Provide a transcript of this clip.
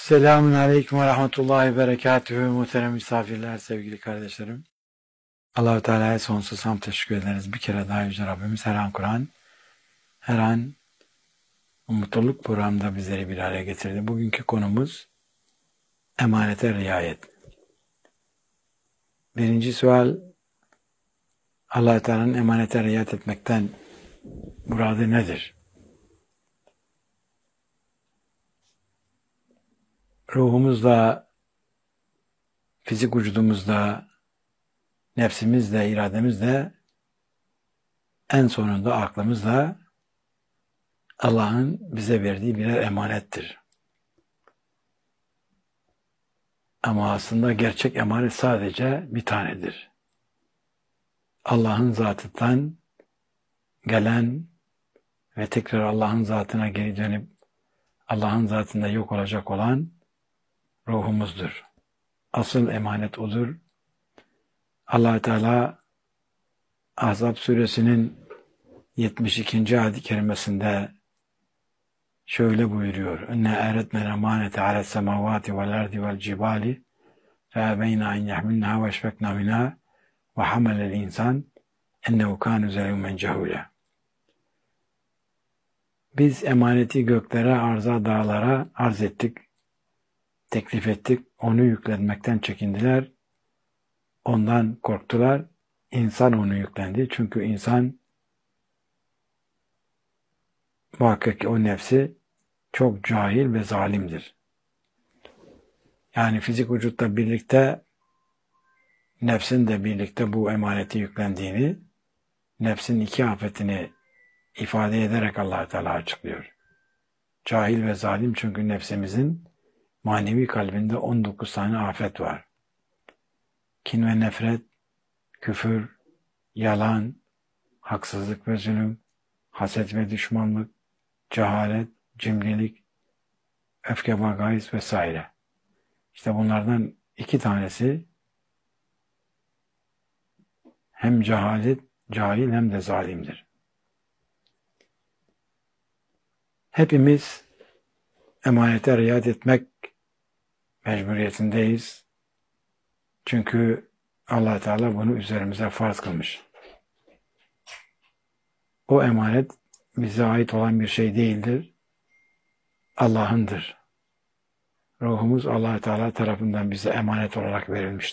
Selamun Aleyküm ve Rahmetullahi ve Berekatühü. Muhterem misafirler, sevgili kardeşlerim. Allah-u Teala'ya sonsuz hamd teşekkür ederiz. Bir kere daha Yüce Rabbimiz her an Kur'an, her an mutluluk programında bizleri bir araya getirdi. Bugünkü konumuz emanete riayet. Birinci sual, Allah-u Teala'nın emanete riayet etmekten muradı nedir? Ruhumuzla, fizik vücudumuzla, nefsimizle, irademizle, en sonunda aklımızla Allah'ın bize verdiği birer emanettir. Ama aslında gerçek emanet sadece bir tanedir. Allah'ın zatından gelen ve tekrar Allah'ın zatına geri dönüp Allah'ın zatında yok olacak olan ruhumuzdur. Asıl emanet odur. Allah-u Teala Ahzab suresinin 72. ayet-i kerimesinde şöyle buyuruyor. İnne eretnel emanete ales semavati vel ardi vel cibali feebeyna en yahmilnaha ve eşfekna minha ve hamelel insan ennehu kâne zelûmen cehûle. Biz emaneti göklere, arza, dağlara arz ettik, teklif ettik. Onu yüklenmekten çekindiler. Ondan korktular. İnsan onu yüklendi. Çünkü insan muhakkak ki o nefsi çok cahil ve zalimdir. Yani fizik vücutla birlikte nefsin de birlikte bu emaneti yüklendiğini, nefsin iki afetini ifade ederek Allah-u Teala açıklıyor. Cahil ve zalim çünkü nefsimizin manevi kalbinde 19 tane afet var. Kin ve nefret, küfür, yalan, haksızlık ve zulüm, haset ve düşmanlık, cehalet, cimrilik, öfke ve gayz vesaire. İşte bunlardan iki tanesi hem cahil hem de zalimdir. Hepimiz emanete riayet etmek mecburiyetindeyiz. Çünkü Allah Teala bunu üzerimize farz kılmış. O emanet bize ait olan bir şey değildir. Allah'ındır. Ruhumuz Allah Teala tarafından bize emanet olarak verilmiştir.